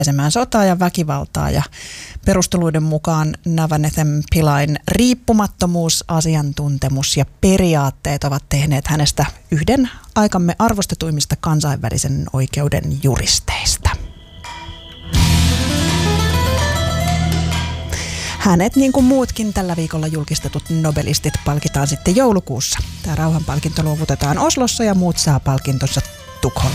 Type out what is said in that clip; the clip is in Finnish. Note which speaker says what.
Speaker 1: ehkäisemään sotaa ja väkivaltaa, ja perusteluiden mukaan Navanethan Pillain riippumattomuus, asiantuntemus ja periaatteet ovat tehneet hänestä yhden aikamme arvostetuimmista kansainvälisen oikeuden juristeista. Hänet, niin kuin muutkin tällä viikolla julkistetut nobelistit, palkitaan sitten joulukuussa. Tämä rauhanpalkinto luovutetaan Oslossa ja muut saa palkintonsa Tukholmassa.